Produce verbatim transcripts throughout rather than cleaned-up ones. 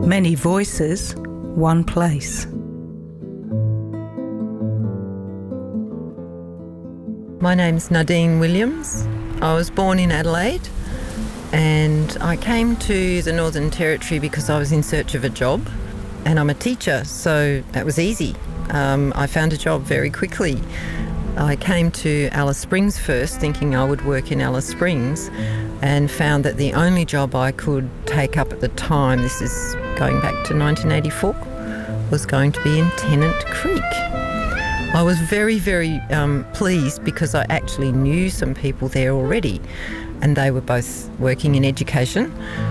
Many voices, one place. My name's Nadine Williams. I was born in Adelaide and I came to the Northern Territory because I was in search of a job, and I'm a teacher, so that was easy. Um, I found a job very quickly. I came to Alice Springs first, thinking I would work in Alice Springs, and found that the only job I could take up at the time, this is going back to nineteen eighty-four, was going to be in Tennant Creek. I was very, very um, pleased because I actually knew some people there already, and they were both working in education.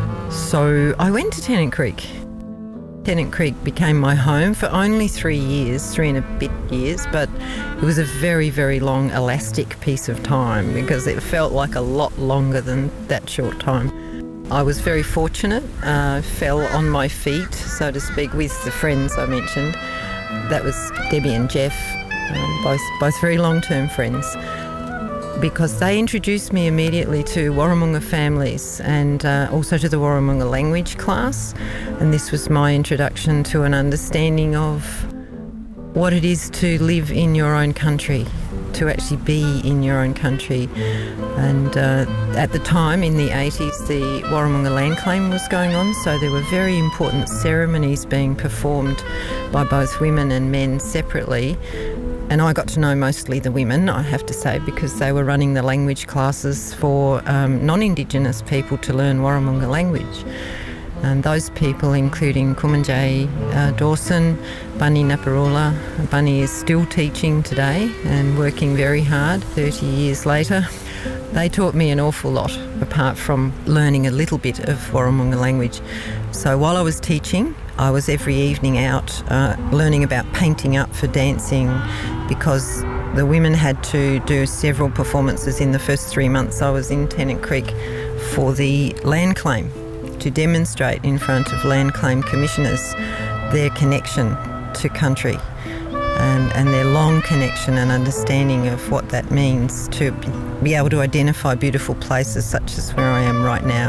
So I went to Tennant Creek. Tennant Creek became my home for only three years, three and a bit years, but it was a very, very long elastic piece of time because it felt like a lot longer than that short time. I was very fortunate, uh, fell on my feet, so to speak, with the friends I mentioned. That was Debbie and Jeff, um, both, both very long-term friends, because they introduced me immediately to Warramunga families and uh, also to the Warramunga language class. And this was my introduction to an understanding of what it is to live in your own country, to actually be in your own country. And uh, at the time, in the eighties, the Warramunga land claim was going on, so there were very important ceremonies being performed by both women and men separately. And I got to know mostly the women, I have to say, because they were running the language classes for um, non-Indigenous people to learn Warramunga language. And those people, including Kumanjay uh, Dawson, Bunny Naparula. Bunny is still teaching today and working very hard thirty years later. They taught me an awful lot, apart from learning a little bit of Warramunga language. So while I was teaching, I was every evening out uh, learning about painting up for dancing, because the women had to do several performances in the first three months I was in Tennant Creek for the land claim, to demonstrate in front of land claim commissioners their connection to country and, and their long connection and understanding of what that means to be able to identify beautiful places such as where I am right now.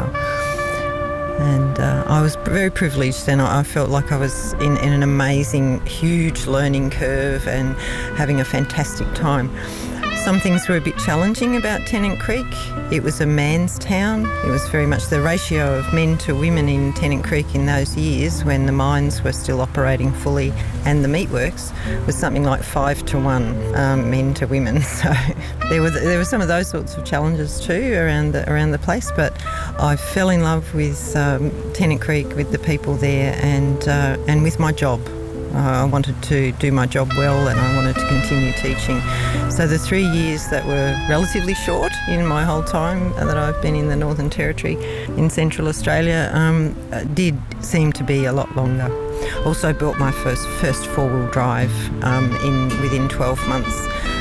And uh, I was very privileged, and I felt like I was in, in an amazing, huge learning curve and having a fantastic time. Some things were a bit challenging about Tennant Creek. It was a man's town. It was very much the ratio of men to women in Tennant Creek in those years when the mines were still operating fully and the meatworks was something like five to one um, men to women. So there were there were some of those sorts of challenges too around the, around the place. But I fell in love with um, Tennant Creek, with the people there, and uh, and with my job. Uh, I wanted to do my job well, and I wanted to continue teaching. So the three years that were relatively short in my whole time that I've been in the Northern Territory in Central Australia um, did seem to be a lot longer. Also built my first first four-wheel drive um, in within twelve months,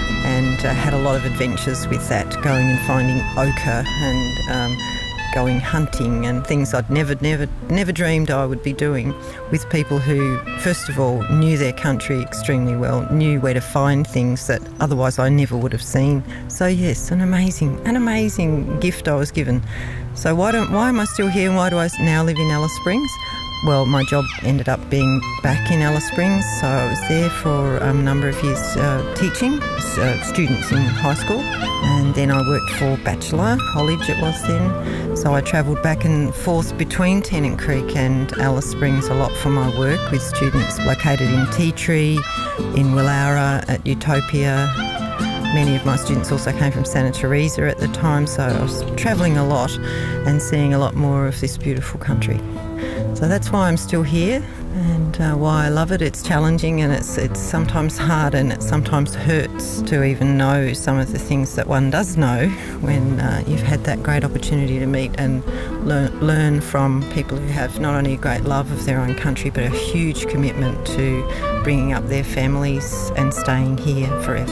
and uh, had a lot of adventures with that, going and finding ochre and um, going hunting and things I'd never, never, never dreamed I would be doing, with people who, first of all, knew their country extremely well, knew where to find things that otherwise I never would have seen. So yes, an amazing, an amazing gift I was given. So why don't, why am I still here, and why do I now live in Alice Springs? Well, my job ended up being back in Alice Springs, so I was there for a number of years uh, teaching uh, students in high school, and then I worked for Bachelor College it was then. So I travelled back and forth between Tennant Creek and Alice Springs a lot for my work with students located in Tea Tree, in Willaura, at Utopia. Many of my students also came from Santa Teresa at the time, so I was travelling a lot and seeing a lot more of this beautiful country. So that's why I'm still here, and uh, why I love it. It's challenging, and it's it's sometimes hard, and it sometimes hurts to even know some of the things that one does know when uh, you've had that great opportunity to meet and learn, learn from people who have not only a great love of their own country, but a huge commitment to bringing up their families and staying here forever.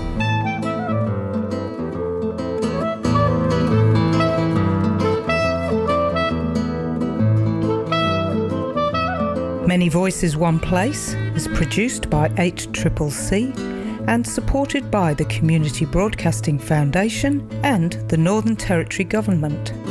Many Voices, One Place is produced by H C C C and supported by the Community Broadcasting Foundation and the Northern Territory Government.